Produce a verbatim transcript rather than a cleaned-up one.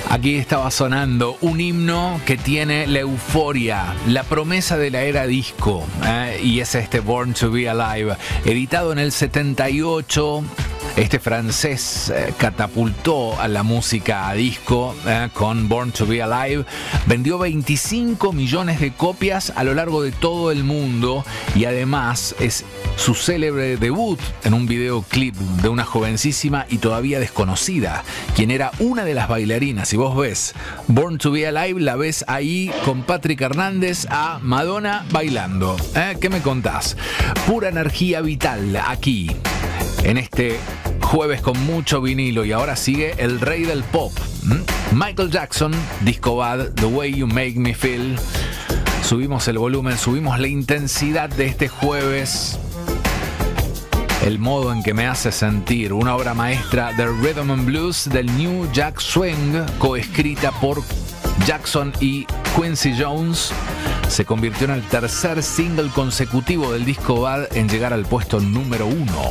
Aquí estaba sonando un himno que tiene la euforia, la promesa de la era disco, ¿eh? Y es este Born to Be Alive, editado en el setenta y ocho. Este francés eh, catapultó a la música a disco eh, con Born to Be Alive. Vendió veinticinco millones de copias a lo largo de todo el mundo y además es su célebre debut en un videoclip de una jovencísima y todavía desconocida, quien era una de las bailarinas. Si vos ves Born to Be Alive, la ves ahí con Patrick Hernández a Madonna bailando. ¿Eh? ¿Qué me contás? Pura energía vital aquí, en este jueves con mucho vinilo, y ahora sigue el rey del pop, ¿Mm? Michael Jackson, Disco Bad, The Way You Make Me Feel. Subimos el volumen, subimos la intensidad de este jueves. El modo en que me hace sentir, una obra maestra de Rhythm and Blues del New Jack Swing, coescrita por Jackson y Quincy Jones. Se convirtió en el tercer single consecutivo del Disco Bad en llegar al puesto número uno.